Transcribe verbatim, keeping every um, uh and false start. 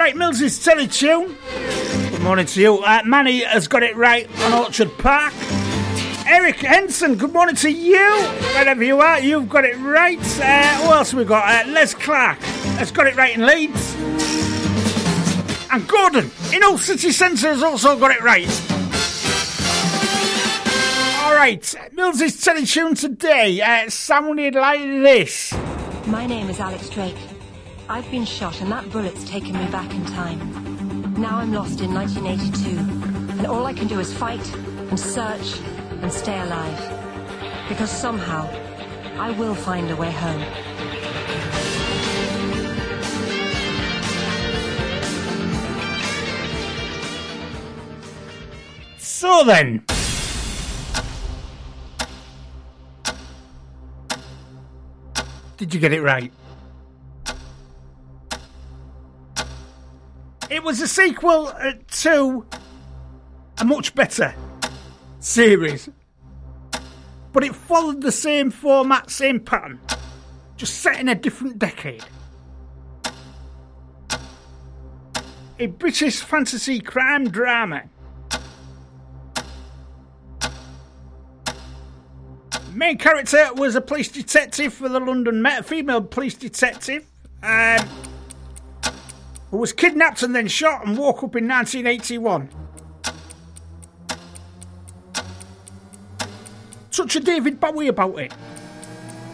Right, Mills's Telly Tune. Good morning to you. Uh, Manny has got it right on Orchard Park. Eric Henson, good morning to you. Wherever you are, you've got it right. Uh, who else have we got? Uh, Les Clark has got it right in Leeds. And Gordon in Hull City Centre has also got it right. Alright, Mills's Telly Tune today uh, sounded like this. My name is Alex Drake. I've been shot and that bullet's taken me back in time. Now I'm lost in nineteen eighty-two, and all I can do is fight and search and stay alive. Because somehow, I will find a way home. So then, did you get it right? It was a sequel uh, to a much better series, but it followed the same format, same pattern, just set in a different decade. A British fantasy crime drama. Main character was a police detective for the London Met, a female police detective, um, who was kidnapped and then shot and woke up in nineteen eighty-one. Touch of David Bowie about it.